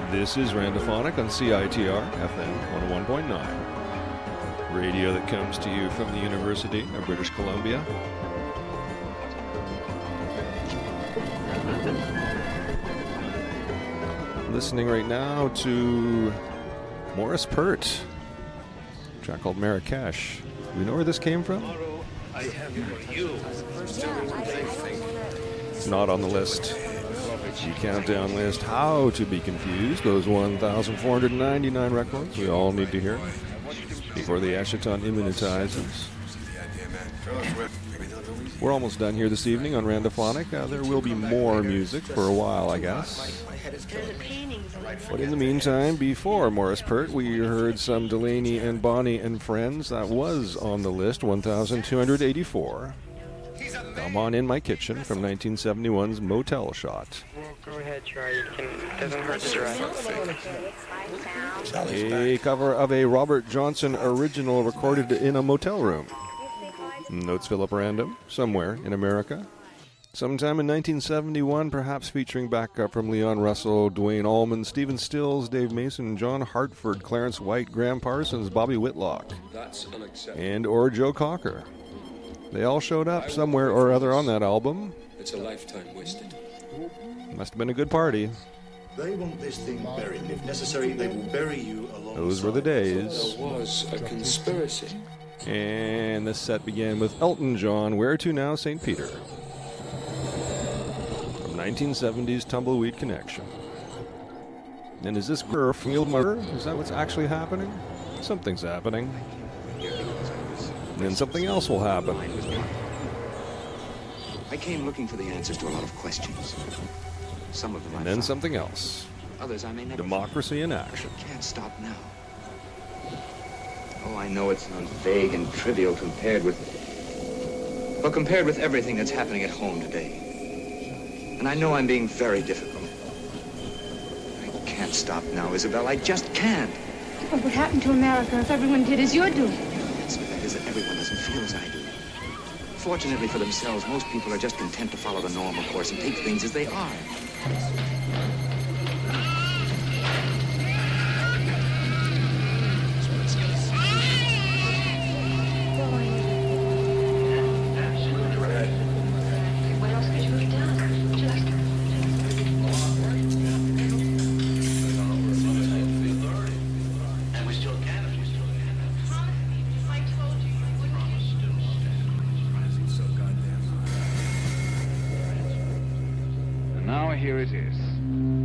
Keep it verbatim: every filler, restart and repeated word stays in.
This is Randophonic on C I T R F M one oh one point nine. Radio that comes to you from the University of British Columbia. Listening right now to Morris Pert, a track called Marrakesh. Do you know where this came from? I have for you. It's not on the list. The countdown list. How to be confused. Those one thousand four hundred ninety-nine records we all need to hear before the Asheton immunitizes. We're almost done here this evening on Randophonic. Uh, there will be more music for a while, I guess. But in the meantime, before Morris Pert, we heard some Delaney and Bonnie and Friends. That was on the list, one thousand two hundred eighty-four. Come On In My Kitchen from nineteen seventy-one's Motel Shot. Well, go ahead, try. It can, doesn't hurt to try. A cover of a Robert Johnson original recorded in a motel room. Notes Philip Random, somewhere in America. Sometime in nineteen seventy-one, perhaps featuring backup from Leon Russell, Dwayne Allman, Stephen Stills, Dave Mason, John Hartford, Clarence White, Graham Parsons, Bobby Whitlock, and or Joe Cocker. They all showed up somewhere or other on that album. It's a lifetime wasted. Must have been a good party. They want this thing buried. If necessary, they will bury you along. Those were the days. There was a conspiracy. And the set began with Elton John, Where To Now, Saint Peter. From nineteen seventies Tumbleweed Connection. And is this field murder? Is that what's actually happening? Something's happening. And then something else will happen. I came looking for the answers to a lot of questions. Some of them I And then found. something else. Others I may never Democracy in action. find. Can't stop now. Oh, I know it sounds vague and trivial compared with... Well, compared with everything that's happening at home today. And I know I'm being very difficult. I can't stop now, Isabel. I just can't. What would happen to America if everyone did as you're doing? That's what that is, that everyone doesn't feel as I do. Fortunately for themselves, most people are just content to follow the normal course and take things as they are.